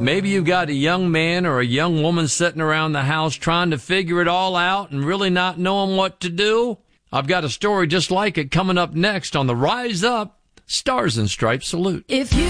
Maybe you've got a young man or a young woman sitting around the house trying to figure it all out and really not knowing what to do. I've got a story just like it coming up next on the Rise Up Stars and Stripes Salute. If you